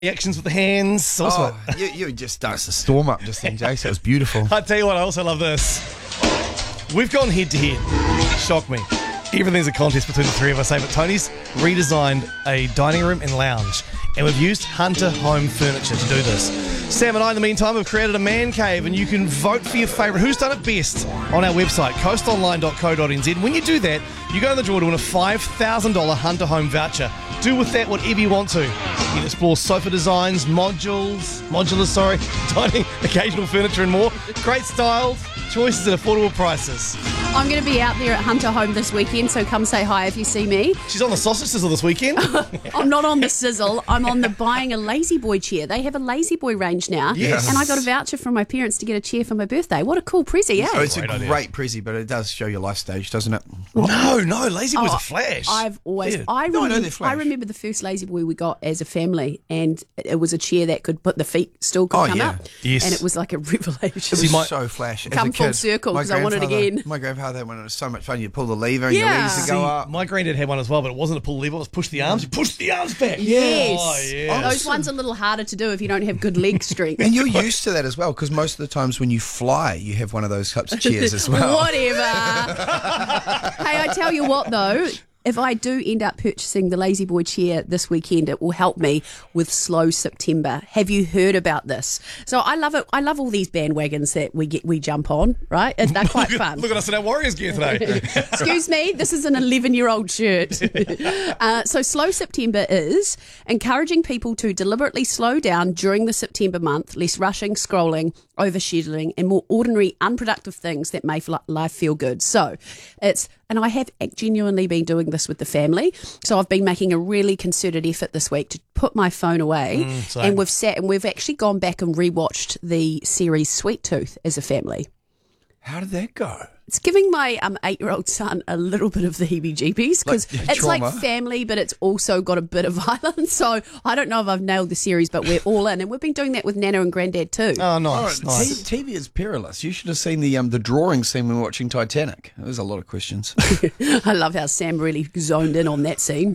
Reactions with the hands. Also, you just danced the storm up just then, Jace. It was beautiful. I tell you what, I also love this. We've gone head to head. Shock me. Everything's a contest between the three of us, but Tony's redesigned a dining room and lounge, and we've used Hunter Home Furniture to do this. Sam and I, in the meantime, have created a man cave, and you can vote for your favourite. Who's done it best on our website, coastonline.co.nz. When you do that, you go in the draw to win a $5,000 Hunter Home voucher. Do with that whatever you want to. You can explore sofa designs, dining, occasional furniture and more. Great styles, choices at affordable prices. I'm going to be out there at Hunter Home this weekend, so come say hi if you see me. She's on the sausage sizzle this weekend. I'm not on the sizzle. I'm on the buying a Lazy Boy chair. They have a Lazy Boy range now. Yes. And I got a voucher from my parents to get a chair for my birthday. What a cool prezi, eh? Oh, it's a great prezi, but it does show your life stage, doesn't it? No, Lazy Boy's a flash. I've always... Yeah. I know they're flash. I remember the first Lazy Boy we got as a family, and it was a chair that could put the feet still could come up. Yes. And it was like a revelation. It was so flash. As Come a full kid, circle, my 'cause I want it again. My grandfather had one, and it was so much fun. You pull the lever and your Yeah. legs would go up. My granddad had one as well, but it wasn't a pull lever, it was push the arms. You push the arms back. Yes. Oh, yeah. Those ones are a little harder to do if you don't have good leg strength. And you're used to that as well, because most of the times when you fly, you have one of those types of chairs as well. Whatever. Hey, I tell you what though, if I do end up purchasing the Lazy Boy chair this weekend, it will help me with Slow September. Have you heard about this? So I love it. I love all these bandwagons that we jump on, right? And they're quite fun. Look at us in our Warriors gear today. Excuse me, this is an 11-year-old shirt. So Slow September is encouraging people to deliberately slow down during the September month, less rushing, scrolling, overscheduling, and more ordinary, unproductive things that make life feel good. So and I have genuinely been doing this with the family. So I've been making a really concerted effort this week to put my phone away. And we've actually gone back and rewatched the series Sweet Tooth as a family. How did that go? It's giving my 8-year-old son a little bit of the heebie-jeebies because it's trauma. like family, but it's also got a bit of violence. So I don't know if I've nailed the series, but we're all in. And we've been doing that with Nana and Granddad too. Oh, nice. TV is perilous. You should have seen the drawing scene when we were watching Titanic. There's a lot of questions. I love how Sam really zoned in on that scene.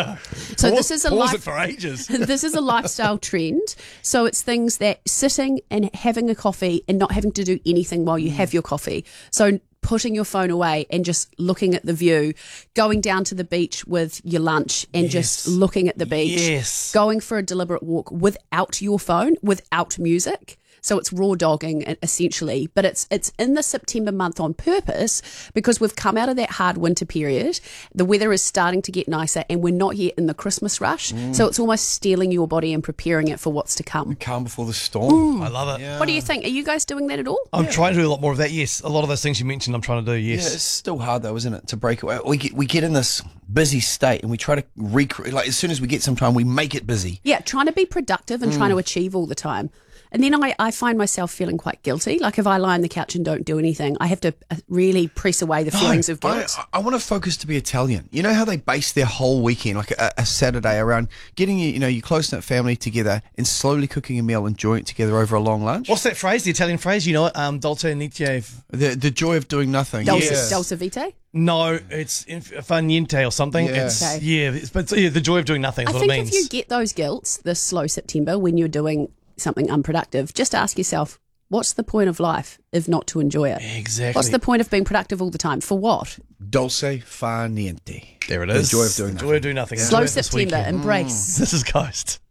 So this is it for ages. This is a lifestyle trend. So it's things that sitting and having a coffee and not having to do anything while you have your coffee. So putting your phone away and just looking at the view, going down to the beach with your lunch and just looking at the beach, going for a deliberate walk without your phone, without music. So it's raw dogging essentially, but it's in the September month on purpose because we've come out of that hard winter period. The weather is starting to get nicer and we're not yet in the Christmas rush. So it's almost steeling your body and preparing it for what's to come. Calm before the storm. I love it. Yeah. What do you think? Are you guys doing that at all? I'm trying to do a lot more of that, yes. A lot of those things you mentioned I'm trying to do, yes. Yeah, it's still hard though, isn't it, to break away? We get in this busy state and we try to recreate, like as soon as we get some time, we make it busy. Yeah, trying to be productive and trying to achieve all the time. And then I find myself feeling quite guilty. Like if I lie on the couch and don't do anything, I have to really press away the feelings of guilt. I want to focus to be Italian. You know how they base their whole weekend, like a Saturday, around getting your close-knit family together and slowly cooking a meal, enjoying it together over a long lunch? What's that phrase, the Italian phrase? You know it? Dolce niente. The joy of doing nothing. Dolce vitae? No, it's fa niente or something. Yeah. It's, the joy of doing nothing is I what think it means. if you get those guilts this slow September when you're doing something unproductive, just ask yourself, what's the point of life if not to enjoy it? Exactly. What's the point of being productive all the time? For what? Dolce fa niente. There it is. The joy of doing nothing. Joy of doing nothing. Slow Enjoy it this September, weekend. embrace. This is Coast.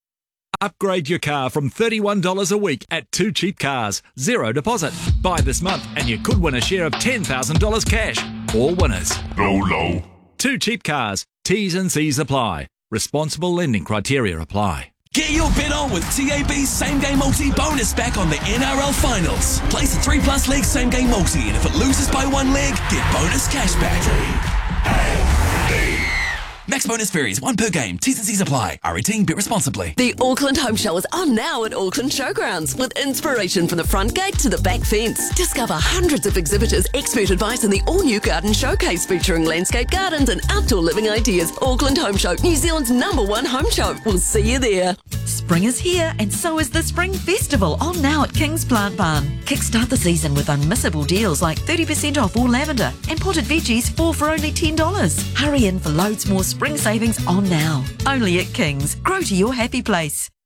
Upgrade your car from $31 a week at 2 Cheap Cars. Zero deposit. Buy this month and you could win a share of $10,000 cash. All winners. Low. 2 Cheap Cars. T's and C's apply. Responsible lending criteria apply. Get your bet on with TAB's Same Game Multi bonus back on the NRL Finals. Place a 3+ leg Same Game Multi, and if it loses by 1 leg, get bonus cash back. Max bonus varies, 1 per game. T's and C's apply. R18, bet responsibly. The Auckland Home Show is on now at Auckland Showgrounds with inspiration from the front gate to the back fence. Discover hundreds of exhibitors, expert advice and the all-new garden showcase featuring landscape gardens and outdoor living ideas. Auckland Home Show, New Zealand's #1 home show. We'll see you there. Spring is here, and so is the Spring Festival on now at King's Plant Barn. Kickstart the season with unmissable deals like 30% off all lavender and potted veggies, 4 for only $10. Hurry in for loads more spring savings on now. Only at King's. Grow to your happy place.